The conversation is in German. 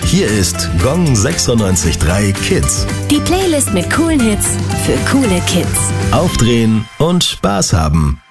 Hier ist Gong 96.3 Kids. Die Playlist mit coolen Hits für coole Kids. Aufdrehen und Spaß haben.